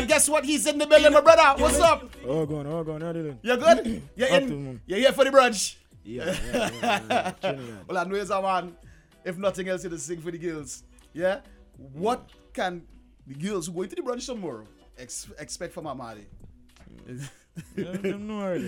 And guess what? He's in the building, my brother. What's up? Oh, go on, how Dylan? You good? You're here for the brunch? Yeah. Well, I know it's a man. If nothing else, you just sing for the girls. Yeah? What can the girls who go into the brunch tomorrow expect from Amadi? Yeah, them know already.